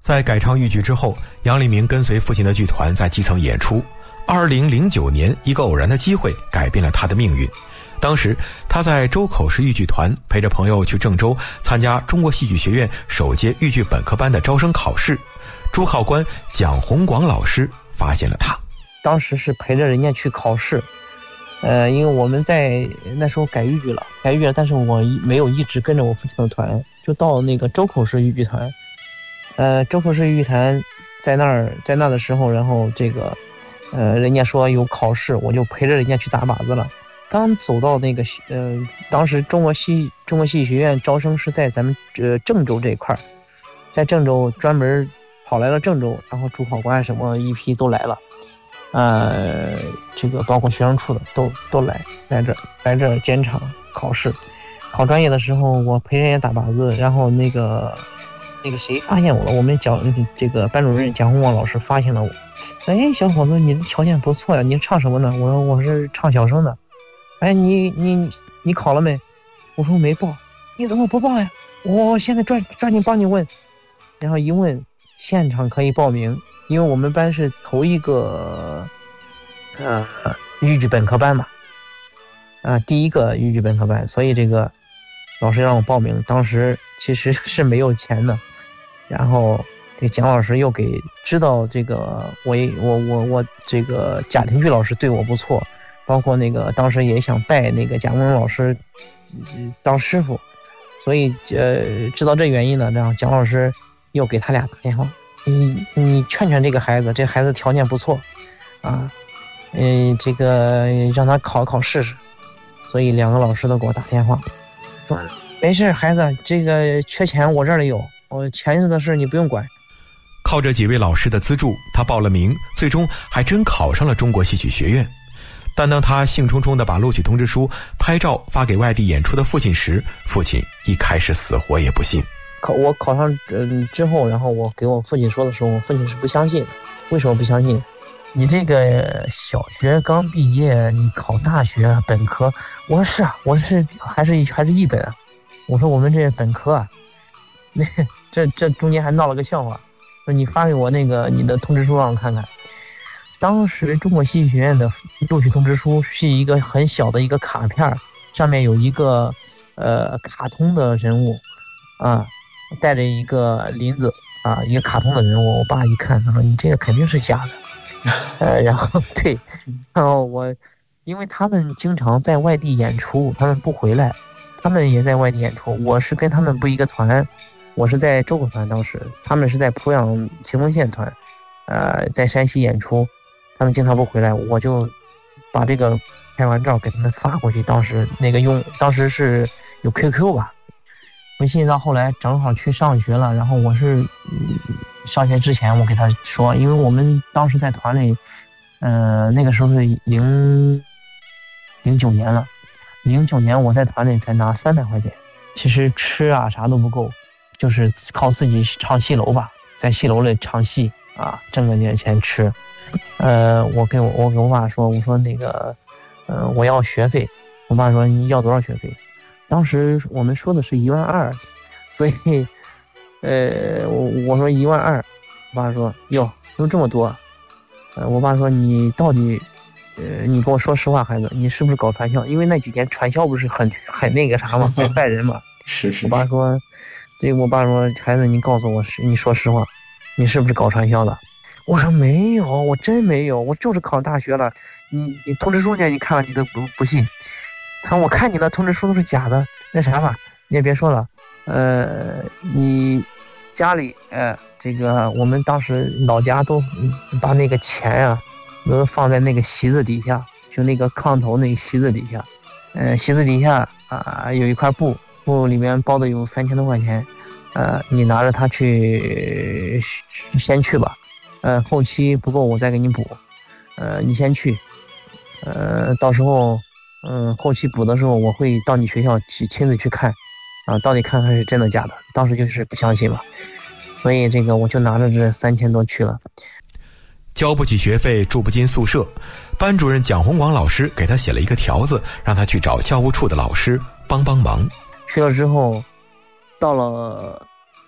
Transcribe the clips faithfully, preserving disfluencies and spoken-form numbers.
在改唱豫剧之后，杨立明跟随父亲的剧团在基层演出。二零零九年，一个偶然的机会改变了他的命运。当时他在周口市豫剧团陪着朋友去郑州参加中国戏剧学院首届豫剧本科班的招生考试，主考官蒋洪广老师发现了他。 当时是陪着人家去考试，呃，因为我们在那时候改豫剧了，改豫剧了，但是我没有一直跟着我父亲的团，就到那个周口市豫剧团。呃，周口市豫剧团在那儿，在那的时候，然后这个，呃，人家说有考试，我就陪着人家去打靶子了。刚走到那个，呃，当时中国戏中国戏剧学院招生是在咱们呃郑州这一块儿，在郑州专门跑来了郑州，然后主考官什么一批都来了，呃，这个包括学生处的都都来来这来这监场考试，考专业的时候我陪人家打靶子，然后那个那个谁发现我了，我们讲这个班主任蒋洪广老师发现了我，哎，小伙子，你的条件不错呀，你唱什么呢？我说我是唱小生的。哎，你你你考了没？我说没报。你怎么不报呀？我现在抓抓紧帮你问。然后一问，现场可以报名，因为我们班是头一个呃豫剧本科班嘛，啊、呃，第一个豫剧本科班，所以这个老师让我报名。当时其实是没有钱的，然后这蒋老师又给知道这个我我我我这个贾廷剧老师对我不错。包括那个当时也想拜那个贾文老师、呃、当师傅，所以呃知道这原因呢，然后蒋老师又给他俩打电话，你你劝劝这个孩子，这孩子条件不错啊，嗯、呃，这个让他考考试试。所以两个老师都给我打电话，说没事，孩子，这个缺钱我这里有，我钱的事你不用管。 靠着几位老师的资助，他报了名，最终还真考上了中国戏曲学院。但当他兴冲冲地把录取通知书拍照发给外地演出的父亲时，父亲一开始死活也不信。 考我考上嗯之后，然后我给我父亲说的时候，我父亲是不相信的。为什么不相信？你这个小学刚毕业，你考大学本科？我说是啊，我是还是还是一本啊。我说我们这本科啊，那这这中间还闹了个笑话，说你发给我那个你的通知书让我看看。当时中国戏剧学院的录取通知书是一个很小的一个卡片，上面有一个呃卡通的人物啊，带着一个林子啊，一个卡通的人物。我爸一看，他说你这个肯定是假的，呃，然后对，然后我因为他们经常在外地演出，他们不回来，他们也在外地演出，我是跟他们不一个团，我是在周口团，当时他们是在濮阳秦峰县团，呃，在山西演出。他们经常不回来，我就把这个拍完照给他们发过去。当时那个用，当时是有 Q Q 吧，微信到后来正好去上学了，然后我是、嗯、上学之前我给他说，因为我们当时在团里，呃，那个时候是零零九年了，零九年我在团里才拿三百块钱，其实吃啊啥都不够，就是靠自己唱戏楼吧，在戏楼里唱戏啊，挣个点钱吃。呃，我给我我给我爸说，我说那个，呃，我要学费。我爸说你要多少学费？当时我们说的是一万二，所以，呃，我我说一万二，我爸说哟，有这么多。呃，我爸说你到底，呃，你跟我说实话，孩子，你是不是搞传销？因为那几年传销不是很很那个啥嘛，很害人嘛。 是是。 我爸说，这个我爸说，孩子，你告诉我是，你说实话，你是不是搞传销的？我说没有，我真没有，我就是考大学了。你你通知书呢？你看了你都不不信。他说我看你的通知书都是假的，那啥吧，你也别说了。呃，你家里呃这个我们当时老家都把那个钱啊都放在那个席子底下，就那个炕头那个席子底下，呃席子底下啊、呃、有一块布，布里面包的有三千多块钱，呃你拿着它去先去吧。呃，后期不够我再给你补，呃，你先去，呃，到时候，嗯、呃，后期补的时候我会到你学校去亲自去看，啊，到底看看是真的假的。当时就是不相信嘛，所以这个我就拿着这三千多去了， 交不起学费，住不进宿舍，班主任蒋洪广老师给他写了一个条子，让他去找教务处的老师帮帮忙。 去了之后，到了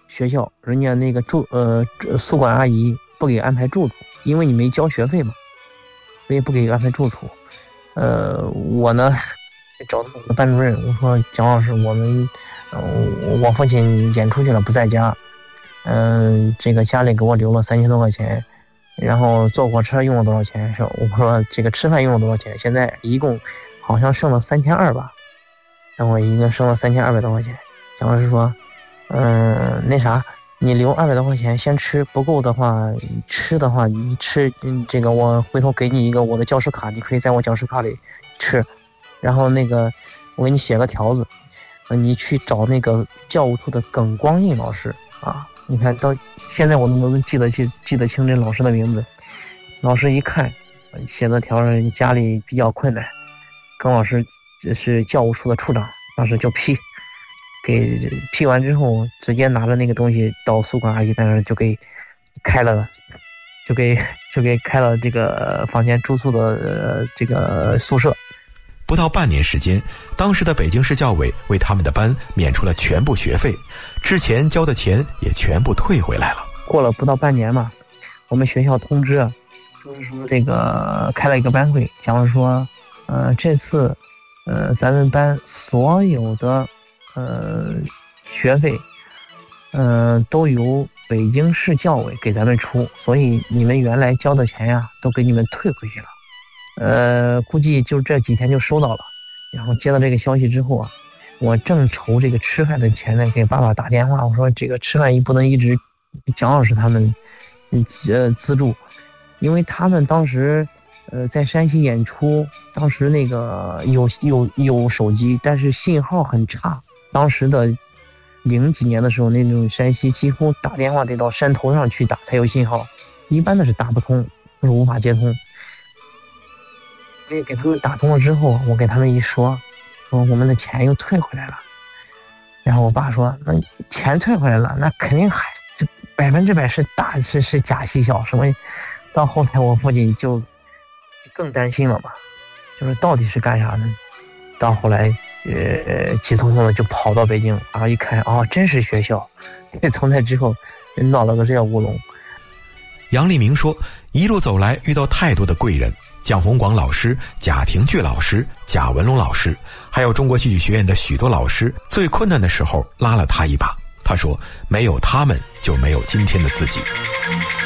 学校，人家那个住呃宿管阿姨不给安排住处，因为你没交学费嘛，所以不给安排住处。呃，我呢找到我的班主任，我说蒋老师，我们呃我父亲演出去了，不在家，嗯、呃，这个家里给我留了三千多块钱，然后坐火车用了多少钱？说我说这个吃饭用了多少钱？现在一共好像剩了三千二吧，然后一共剩了三千二百多块钱。蒋老师说，嗯、呃，那啥。你留二百多块钱先吃，不够的话，吃的话你吃，嗯，这个我回头给你一个我的教师卡，你可以在我教师卡里吃，然后那个我给你写个条子，你去找那个教务处的耿光印老师啊，你看到现在我都能记得记记得清这老师的名字。老师一看写的条子，家里比较困难，耿老师这是教务处的处长，当时就批。给批完之后，直接拿着那个东西到宿管阿姨那儿就给开了，就给就给开了这个房间住宿的、呃、这个宿舍。 不到半年时间，当时的北京市教委为他们的班免除了全部学费，之前交的钱也全部退回来了。 过了不到半年嘛，我们学校通知，就是说这个开了一个班会，讲了说，呃，这次，呃，咱们班所有的。呃，学费，呃，都由北京市教委给咱们出，所以你们原来交的钱呀，都给你们退回去了。呃，估计就这几天就收到了。然后接到这个消息之后啊，我正筹这个吃饭的钱呢，给爸爸打电话，我说这个吃饭也不能一直蒋老师他们呃资助，因为他们当时呃在山西演出，当时那个有有有手机，但是信号很差。当时的零几年的时候，那种山西几乎打电话得到山头上去打才有信号，一般的是打不通，都是无法接通。所以给他们打通了之后，我给他们一说，说我们的钱又退回来了。然后我爸说，那钱退回来了，那肯定还这百分之百是大是是假戏笑什么。到后来我父亲就更担心了嘛，就是到底是干啥呢？到后来。呃，急匆匆的就跑到北京，然后一看，哦，真是学校。从那之后，闹了个这乌龙。 杨立明说，一路走来遇到太多的贵人，蒋宏广老师、贾廷聚老师、贾文龙老师，还有中国戏剧学院的许多老师，最困难的时候拉了他一把。他说，没有他们，就没有今天的自己。